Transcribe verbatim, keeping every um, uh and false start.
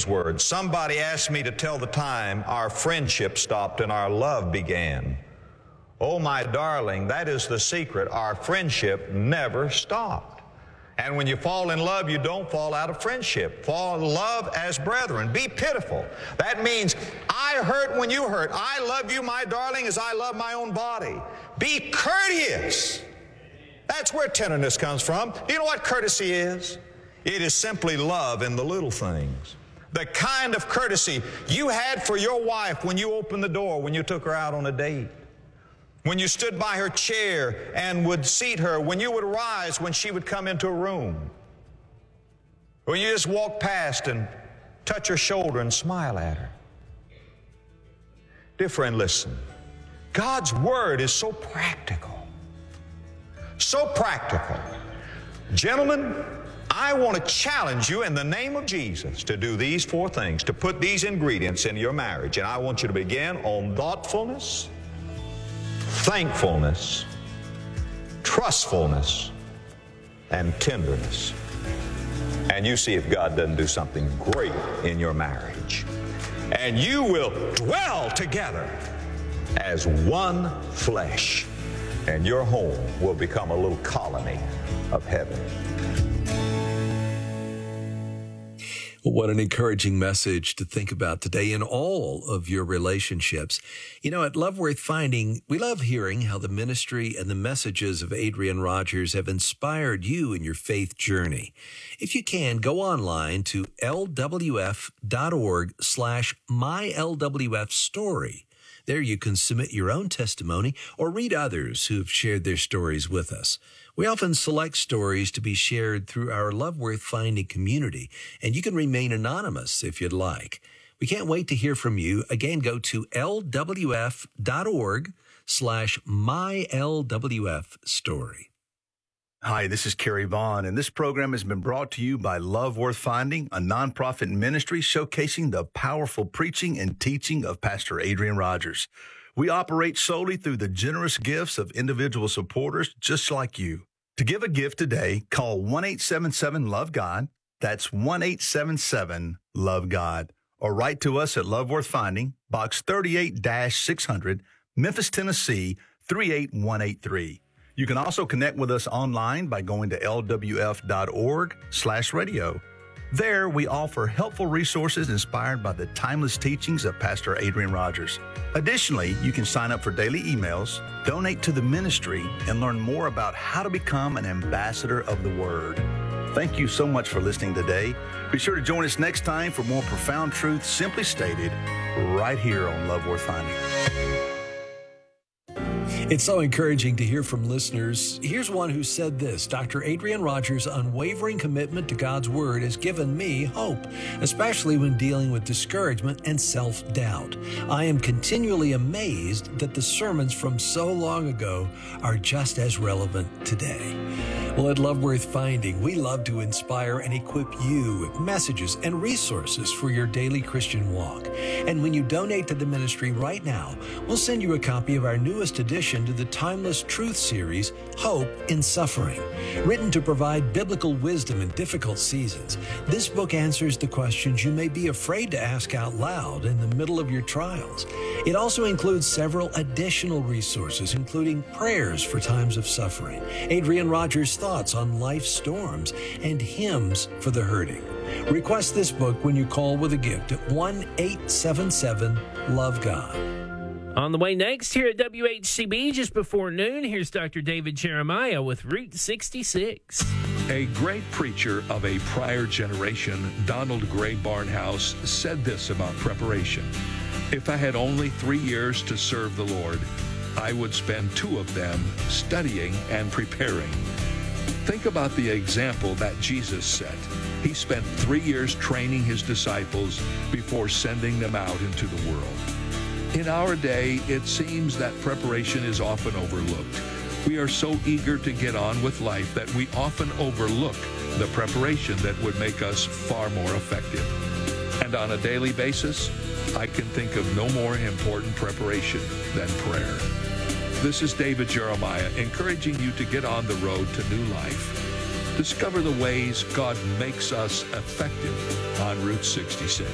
these words. Somebody asked me to tell the time our friendship stopped and our love began. Oh, my darling, that is the secret. Our friendship never stopped. And when you fall in love, you don't fall out of friendship. Fall in love as brethren. Be pitiful. That means I hurt when you hurt. I love you, my darling, as I love my own body. Be courteous. That's where tenderness comes from. You know what courtesy is? It is simply love in the little things. The kind of courtesy you had for your wife when you opened the door, when you took her out on a date. When you stood by her chair and would seat her, when you would rise when she would come into a room. When you just walk past and touch her shoulder and smile at her. Dear friend, listen. God's Word is so practical. So practical. Gentlemen, I want to challenge you in the name of Jesus to do these four things, to put these ingredients in your marriage. And I want you to begin on thoughtfulness, thankfulness, trustfulness, and tenderness. And you see if God doesn't do something great in your marriage. And you will dwell together as one flesh. And your home will become a little colony of heaven. What an encouraging message to think about today in all of your relationships. You know, at Love Worth Finding, we love hearing how the ministry and the messages of Adrian Rogers have inspired you in your faith journey. If you can, go online to lwf.org slash mylwfstory. There you can submit your own testimony or read others who have shared their stories with us. We often select stories to be shared through our Love Worth Finding community, and you can remain anonymous if you'd like. We can't wait to hear from you. Again, go to lwf.org slash mylwfstory. Hi, this is Kerry Vaughn, and this program has been brought to you by Love Worth Finding, a nonprofit ministry showcasing the powerful preaching and teaching of Pastor Adrian Rogers. We operate solely through the generous gifts of individual supporters just like you. To give a gift today, call one eight seven seven love God. That's one eight seven seven love God. Or write to us at Love Worth Finding, Box thirty-eight six hundred, Memphis, Tennessee, three eight one eight three. You can also connect with us online by going to lwf.org slash radio. There, we offer helpful resources inspired by the timeless teachings of Pastor Adrian Rogers. Additionally, you can sign up for daily emails, donate to the ministry, and learn more about how to become an ambassador of the Word. Thank you so much for listening today. Be sure to join us next time for more profound truth simply stated right here on Love Worth Finding. It's so encouraging to hear from listeners. Here's one who said this: Doctor Adrian Rogers' unwavering commitment to God's Word has given me hope, especially when dealing with discouragement and self-doubt. I am continually amazed that the sermons from so long ago are just as relevant today. Well, at Love Worth Finding, we love to inspire and equip you with messages and resources for your daily Christian walk. And when you donate to the ministry right now, we'll send you a copy of our newest edition to the Timeless Truth series, Hope in Suffering. Written to provide biblical wisdom in difficult seasons, this book answers the questions you may be afraid to ask out loud in the middle of your trials. It also includes several additional resources, including prayers for times of suffering, Adrian Rogers' thoughts on life's storms, and hymns for the hurting. Request this book when you call with a gift at one eight seven seven love God. On the way next here at W H C B just before noon, here's Doctor David Jeremiah with Route sixty-six. A great preacher of a prior generation, Donald Gray Barnhouse, said this about preparation. If I had only three years to serve the Lord, I would spend two of them studying and preparing. Think about the example that Jesus set. He spent three years training his disciples before sending them out into the world. In our day, it seems that preparation is often overlooked. We are so eager to get on with life that we often overlook the preparation that would make us far more effective. And on a daily basis, I can think of no more important preparation than prayer. This is David Jeremiah encouraging you to get on the road to new life. Discover the ways God makes us effective on Route sixty-six.